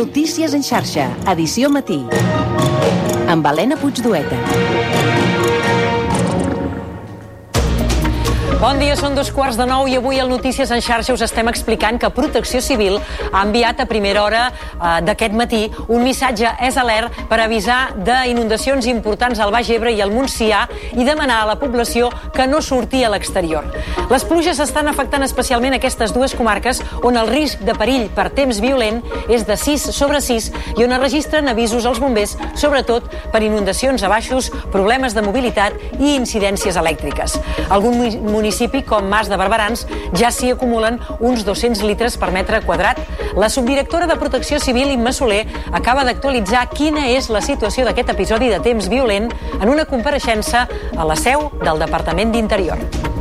Notícies en xarxa, edició matí. Amb Helena Puigdueta. Bon dia, són 8:45 i avui al Notícies en xarxa us estem explicant que Protecció Civil ha enviat a primera hora d'aquest matí un missatge SOS per avisar d'inundacions importants al Baix Ebre i al Montsià i demanar a la població que no surti a l'exterior. Les pluges estan afectant especialment aquestes dues comarques on el risc de perill per temps violent és de 6/6 i on es registren avisos als bombers, sobretot per inundacions a baixos, problemes de mobilitat i incidències elèctriques. Algun municipi com Mas de Barberans ja s'hi acumulen uns 200 litres per metre quadrat. La subdirectora de Protecció Civil, Imma Soler, acaba d'actualitzar quina és la situació d'aquest episodi de temps violent en una compareixença a la seu del Departament d'Interior.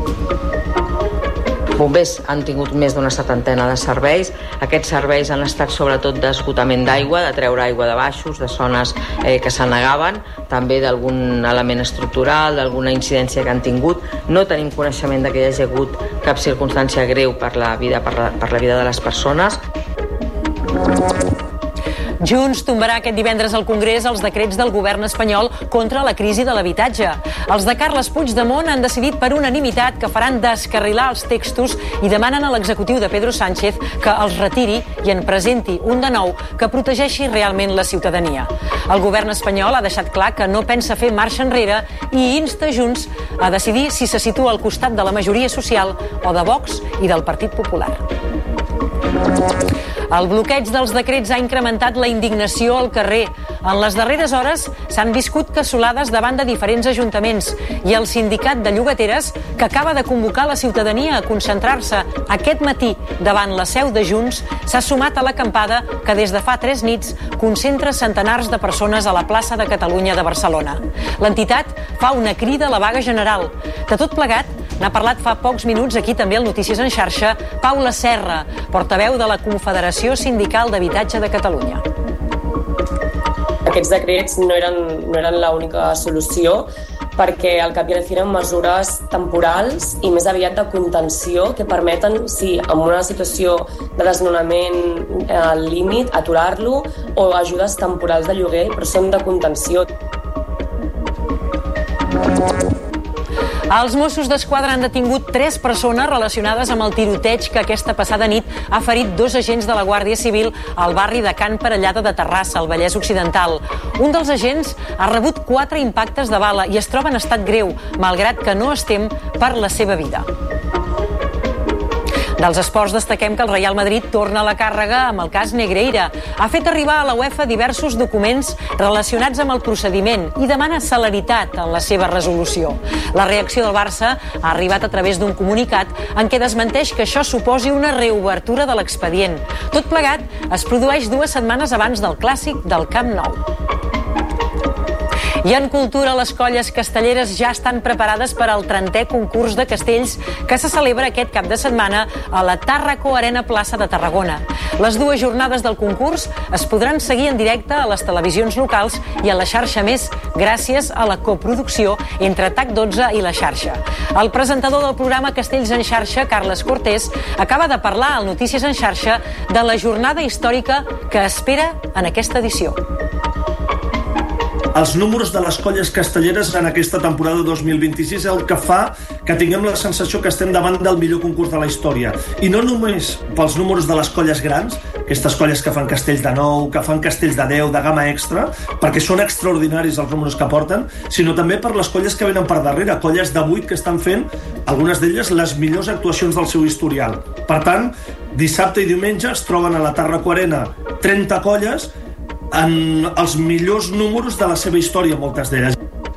Bombers han tingut més d'una 70 de serveis. Aquests serveis han estat sobretot d'esgotament d'aigua, de treure aigua de baixos, de zones que s'anegaven, també d'algun element estructural, d'alguna incidència que han tingut. No tenim coneixement que hi hagi hagut cap circumstància greu per la vida de les persones. Junts tombarà aquest divendres al Congrés els decrets del govern espanyol contra la crisi de l'habitatge. Els de Carles Puigdemont han decidit per unanimitat que faran descarrilar els textos i demanen a l'executiu de Pedro Sánchez que els retiri i en presenti un de nou que protegeixi realment la ciutadania. El govern espanyol ha deixat clar que no pensa fer marxa enrere i insta Junts a decidir si se situa al costat de la majoria social o de Vox i del Partit Popular. El bloqueig dels decrets ha incrementat la indignació al carrer. En les darreres hores s'han viscut cassolades davant de diferents ajuntaments i el sindicat de llogateres, que acaba de convocar la ciutadania a concentrar-se aquest matí davant la seu de Junts, s'ha sumat a l'acampada que des de fa 3 nits concentra centenars de persones a la plaça de Catalunya de Barcelona. L'entitat fa una crida a la vaga general. De tot plegat, n'ha parlat fa pocs minuts aquí també al Notícies en xarxa Paula Serra, portaveu de la Confederació Sindical d'Habitatge de Catalunya. Aquests decrets no eren l'única solució, perquè al cap i a la fi eren mesures temporals i més aviat de contenció que permeten, sí, en una situació de desnonament al límit, aturar-lo, o ajudes temporals de lloguer, però són de contenció. Els Mossos d'Esquadra han detingut 3 persones relacionades amb el tiroteig que aquesta passada nit ha ferit 2 agents de la Guàrdia Civil al barri de Can Parellada de Terrassa, al Vallès Occidental. Un dels agents ha rebut 4 impactes de bala i es troba en estat greu, malgrat que no es tem per la seva vida. Dels esports destaquem que el Real Madrid torna a la càrrega amb el cas Negreira. Ha fet arribar a la UEFA diversos documents relacionats amb el procediment i demana celeritat en la seva resolució. La reacció del Barça ha arribat a través d'un comunicat en què desmenteix que això suposi una reobertura de l'expedient. Tot plegat es produeix 2 setmanes abans del clàssic del Camp Nou. I en cultura, les colles castelleres ja estan preparades per al 30è concurs de castells que se celebra aquest cap de setmana a la Tàrraco Arena Plaça de Tarragona. Les 2 jornades del concurs es podran seguir en directe a les televisions locals i a la xarxa Més, gràcies a la coproducció entre TAC12 i la xarxa. El presentador del programa Castells en xarxa, Carles Cortés, acaba de parlar al Notícies en xarxa de la jornada històrica que espera en aquesta edició. Els números de les colles castelleres en aquesta temporada 2026 és el que fa que tinguem la sensació que estem davant del millor concurs de la història. I no només pels números de les colles grans, aquestes colles que fan castells de 9, que fan castells de 10, de gamma extra, perquè són extraordinaris els números que porten, sinó també per les colles que venen per darrere, colles de 8 que estan fent, algunes d'elles, les millors actuacions del seu historial. Per tant, dissabte i diumenge es troben a la Tàrraco Arena 30 colles en els millors números de la seva història, moltes d'elles.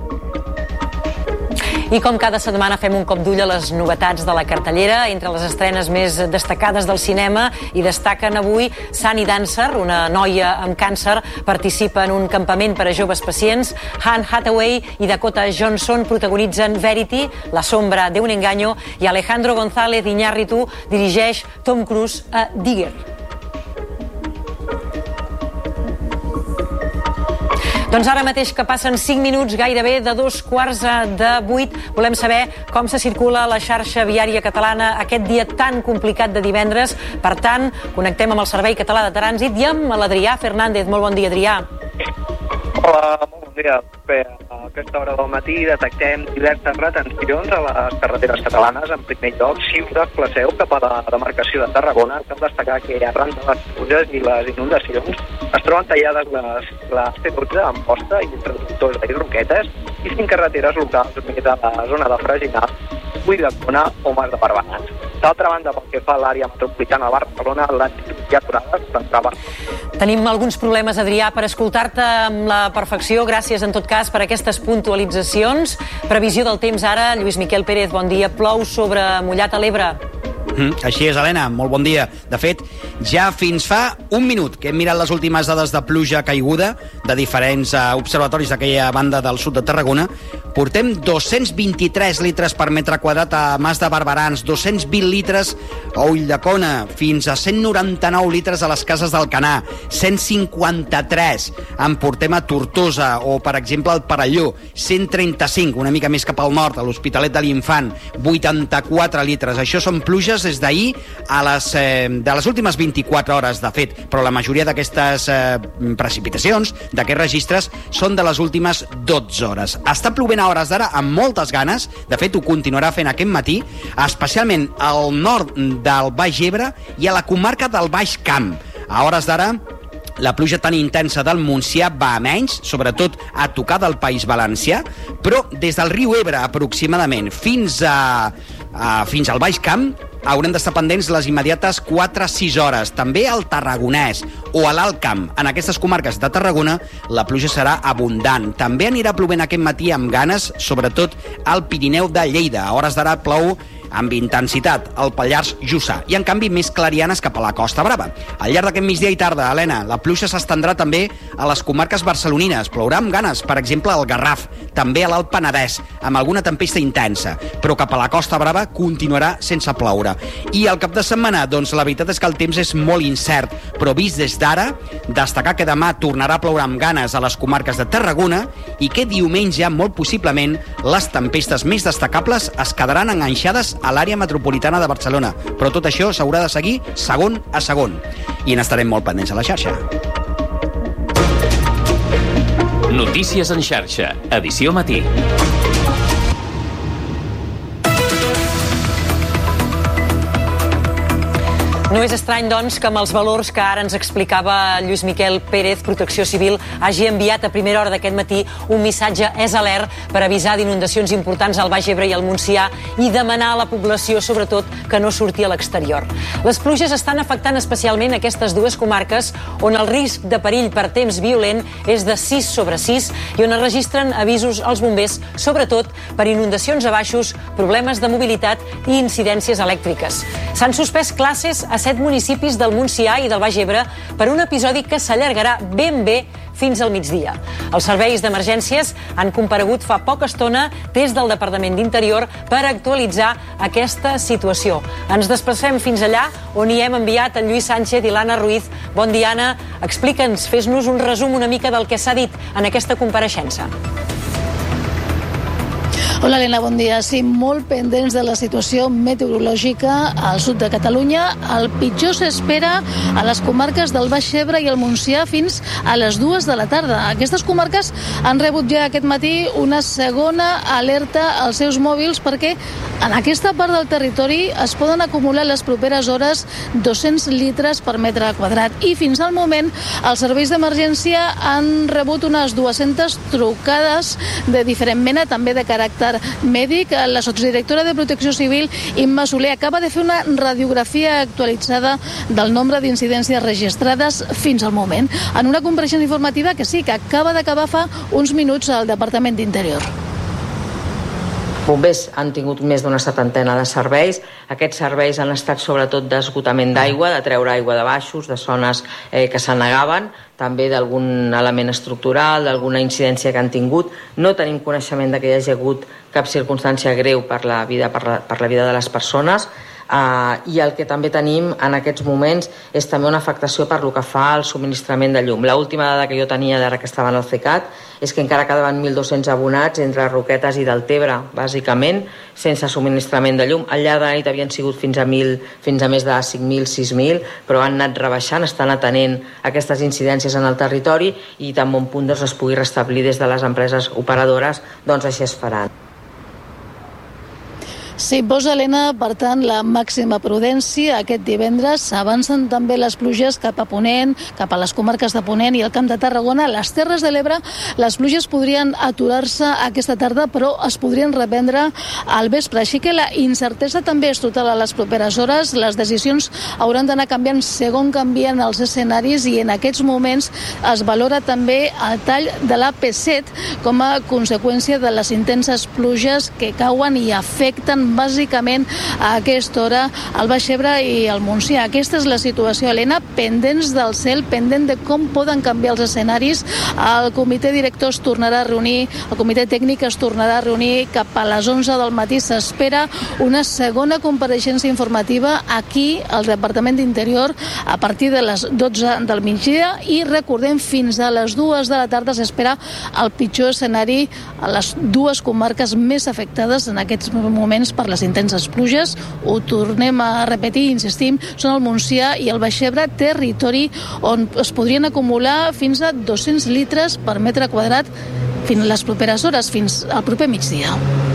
I com cada setmana fem un cop d'ull a les novetats de la cartellera. Entre les estrenes més destacades del cinema hi destaquen avui Sunny Dancer, una noia amb càncer, participa en un campament per a joves pacients. Anne Hathaway i Dakota Johnson protagonitzen Verity, La sombra de un engaño, i Alejandro González Iñárritu dirigeix Tom Cruise a Digger. Doncs ara mateix que passen 5 minuts gairebé de 7:15, volem saber com se circula la xarxa viària catalana aquest dia tan complicat de divendres. Per tant, connectem amb el Servei Català de Trànsit i amb l'Adrià Fernández. Molt bon dia, Adrià. Hola, molt bon dia. Bé, a aquesta hora del matí detectem diverses retencions a les carreteres catalanes. En primer lloc, si us desplaceu cap a la demarcació de Tarragona, cal destacar que arran de les pluges i les inundacions es troben tallades les C12 a Amposta i entre Tortosa i Roquetes i 5 carreteres locals més a la zona de Freginals, Ulldecona o Mas de Barberans. D'altra banda, pel que fa a l'àrea metropolitana de Barcelona, l'actitud ja aturada s'entrava. Tenim alguns problemes, Adrià, per escoltar-te amb la perfecció. Gràcies, en tot cas, per aquestes puntualitzacions. Previsió del temps ara. Lluís Miquel Pérez, bon dia. Plou sobre mullat a l'Ebre. Així és, Helena, molt bon dia. De fet, ja fins fa un minut que hem mirat les últimes dades de pluja caiguda de diferents observatoris d'aquella banda del sud de Tarragona, portem 223 litres per metre quadrat a Mas de Barberans, 220 litres a Ulldecona, fins a 199 litres a les Cases d'Alcanar, 153 en portem a Tortosa o, per exemple, al Perelló, 135, una mica més cap al nord, a l'Hospitalet de l'Infant, 84 litres. Això són pluges des d'ahir de les últimes 24 hores, de fet, però la majoria d'aquestes precipitacions, d'aquests registres, són de les últimes 12 hores. Està plovent a hores d'ara amb moltes ganes, de fet ho continuarà fent aquest matí, especialment al nord del Baix Ebre i a la comarca del Baix Camp. A hores d'ara la pluja tan intensa del Montsià va a menys, sobretot a tocar del País Valencià, però des del riu Ebre aproximadament fins al Baix Camp haurem d'estar pendents les immediates 4-6 hores. També al Tarragonès o a l'Alt Camp. En aquestes comarques de Tarragona la pluja serà abundant. També anirà plovent aquest matí amb ganes, sobretot al Pirineu de Lleida. A hores d'ara plou amb intensitat al Pallars Jussà i en canvi més clarianes cap a la Costa Brava. Al llarg d'aquest migdia i tarda, Helena, la pluja s'estendrà també a les comarques barcelonines. Plourà amb ganes, per exemple, al Garraf, també a l'Alt Penedès, amb alguna tempesta intensa, però cap a la Costa Brava continuarà sense ploure. I al cap de setmana, doncs la veritat és que el temps és molt incert, però vist des d'ara, destacar que demà tornarà a ploure amb ganes a les comarques de Tarragona i que diumenge, molt possiblement, les tempestes més destacables es quedaran enganxades a l'àrea metropolitana de Barcelona. Però tot això s'haurà de seguir segon a segon. I n'estarem molt pendents a la xarxa. Notícies en xarxa, edició matí. No és estrany, doncs, que amb els valors que ara ens explicava Lluís Miquel Pérez, Protecció Civil hagi enviat a primera hora d'aquest matí un missatge és alert per avisar d'inundacions importants al Baix Ebre i al Montsià i demanar a la població, sobretot, que no surti a l'exterior. Les pluges estan afectant especialment aquestes dues comarques on el risc de perill per temps violent és de 6/6 i on es registren avisos als bombers, sobretot per inundacions a baixos, problemes de mobilitat i incidències elèctriques. S'han suspès classes a 7 municipis del Montsià i del Baix Ebre per un episodi que s'allargarà ben bé fins al migdia. Els serveis d'emergències han comparegut fa poca estona des del Departament d'Interior per actualitzar aquesta situació. Ens desplacem fins allà on hi hem enviat en Lluís Sánchez i l'Anna Ruiz. Bon dia, Anna. Explica'ns, fes-nos un resum una mica del que s'ha dit en aquesta compareixença. Hola, Helena, bon dia. Sí, molt pendents de la situació meteorològica al sud de Catalunya. El pitjor s'espera a les comarques del Baix Ebre i el Montsià fins a les 2 de la tarda. Aquestes comarques han rebut ja aquest matí una segona alerta als seus mòbils perquè en aquesta part del territori es poden acumular les properes hores 200 litres per metre quadrat i fins al moment els serveis d'emergència han rebut unes 200 trucades de diferent mena, també de caràcter mèdic. La sotsdirectora de Protecció Civil, Imma Soler, acaba de fer una radiografia actualitzada del nombre d'incidències registrades fins al moment, en una compareixença informativa que sí, que acaba d'acabar fa uns minuts al Departament d'Interior. Bombers han tingut més d'una setantena de serveis. Aquests serveis han estat sobretot d'esgotament d'aigua, de treure aigua de baixos, de zones que s'anegaven, també d'algun element estructural, d'alguna incidència que han tingut. No tenim coneixement de que hi hagi hagut cap circumstància greu per la vida de les persones. I el que també tenim en aquests moments és també una afectació per lo que fa al subministrament de llum. L'última dada que jo tenia d'ara que estava en el CECAT és que encara quedaven 1.200 abonats entre Roquetes i Deltebre, bàsicament, sense subministrament de llum. Al llarg de la nit havien sigut fins a més de 5.000, 6.000, però han anat rebaixant, estan atenent aquestes incidències en el territori i tan bon punt es pugui restablir des de les empreses operadores, doncs així es faran. Sí, posa, Helena, per tant, la màxima prudència aquest divendres. S'avancen també les pluges cap a Ponent, cap a les comarques de Ponent i el Camp de Tarragona. A les Terres de l'Ebre, les pluges podrien aturar-se aquesta tarda, però es podrien reprendre al vespre. Així que la incertesa també és total a les properes hores. Les decisions hauran d'anar canviant segons canvien els escenaris i en aquests moments es valora també el tall de la P7 com a conseqüència de les intenses pluges que cauen i afecten bàsicament a aquesta hora al Baix Ebre i al Montsià. Aquesta és la situació, Helena, pendents del cel, pendent de com poden canviar els escenaris. El comitè director es tornarà a reunir, el comitè tècnic es tornarà a reunir cap a les 11 del matí. S'espera una segona compareixença informativa aquí al Departament d'Interior a partir de les 12 del migdia i recordem fins a les 2 de la tarda s'espera el pitjor escenari a les dues comarques més afectades en aquests moments per les intenses pluges. Ho tornem a repetir, insistim, són el Montsià i el Baix Ebre, territori on es podrien acumular fins a 200 litres per metre quadrat fins a les properes hores, fins al proper migdia.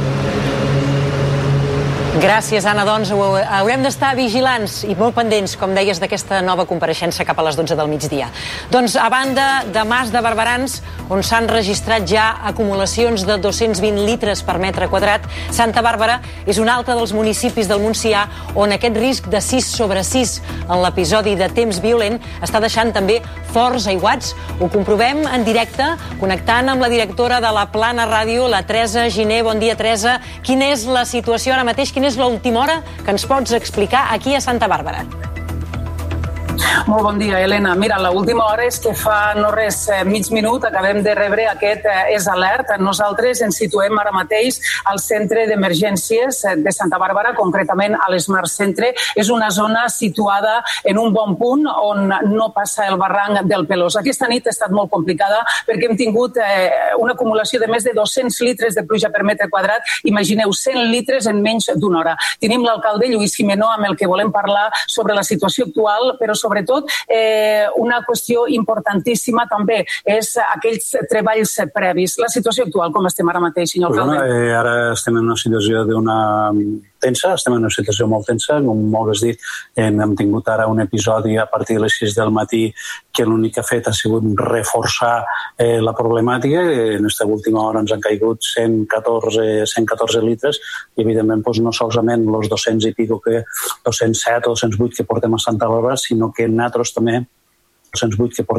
Gràcies, Anna. Doncs haurem d'estar vigilants i molt pendents, com deies, d'aquesta nova compareixença cap a les 12 del migdia. Doncs, a banda de Mas de Barberans, on s'han registrat ja acumulacions de 220 litres per metre quadrat, Santa Bàrbara és un altre dels municipis del Montsià on aquest risc de 6/6 en l'episodi de temps violent està deixant també forts aiguats. Ho comprovem en directe, connectant amb la directora de la Plana Ràdio, la Teresa Giner. Bon dia, Teresa. Quina és la situació ara mateix? Quina és l'última hora que ens pots explicar aquí a Santa Bàrbara? Molt bon dia, Helena. Mira, l'última hora és que fa no res, mig minut, acabem de rebre aquest alert. Nosaltres ens situem ara mateix al centre d'emergències de Santa Bàrbara, concretament a l'Smart Centre. És una zona situada en un bon punt on no passa el barranc del Pelós. Aquesta nit ha estat molt complicada perquè hem tingut una acumulació de més de 200 litres de pluja per metre quadrat. Imagineu, 100 litres en menys d'una hora. Tenim l'alcalde Lluís Gimenó amb el que volem parlar sobre la situació actual, però sobretot una qüestió importantíssima també és aquells treballs previs. La situació actual, com estem ara mateix, senyor alcalde? Ara estem en una situació tensa, estem en una situació molt tensa, com molt has dit, hem tingut ara un episodi a partir de les 6 del matí que l'únic que ha fet ha sigut reforçar la problemàtica. En aquesta última hora ens han caigut 114 litres i evidentment no solament els 200 i pico, 207 o 208 que portem a Santa Bàrbara, sinó que nosaltres també 208 que portem